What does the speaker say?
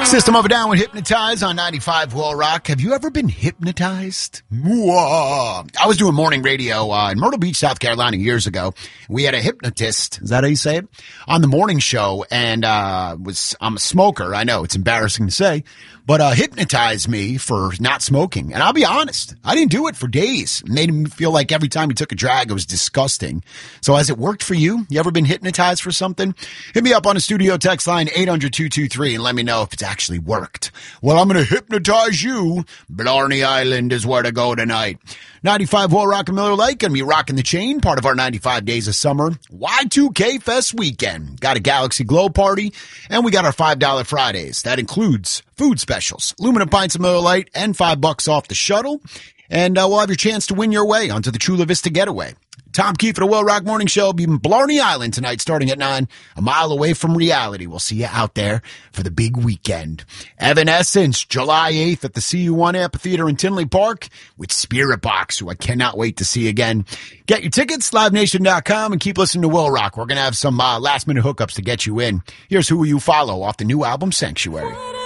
System of a Down with Hypnotize on 95 Will Rock. Have you ever been hypnotized? Mwah. I was doing morning radio in Myrtle Beach, South Carolina years ago. We had a hypnotist, is that how you say it, on the morning show, and I'm a smoker. I know, it's embarrassing to say, but hypnotized me for not smoking. And I'll be honest, I didn't do it for days. It made me feel like every time he took a drag, it was disgusting. So has it worked for you? You ever been hypnotized for something? Hit me up on the studio text line 800-223 and let me know if it's actually worked. Well, I'm going to hypnotize you. Blarney Island is where to go tonight. 95 Will Rock and Miller Lake, going to be rocking the chain, part of our 95 Days of Summer Y2K Fest weekend. Got a Galaxy Glow party, and we got our $5 Fridays. That includes food specials, aluminum pints of Miller Lite, and $5 off the shuttle. And we'll have your chance to win your way onto the Chula Vista Getaway. Tom Keefe at the Will Rock Morning Show will be in Blarney Island tonight starting at 9, a mile away from reality. We'll see you out there for the big weekend. Evanescence, July 8th at the CU1 Amphitheater in Tinley Park with Spirit Box, who I cannot wait to see again. Get your tickets, livenation.com, and keep listening to Will Rock. We're going to have some last-minute hookups to get you in. Here's Who Will You Follow off the new album Sanctuary.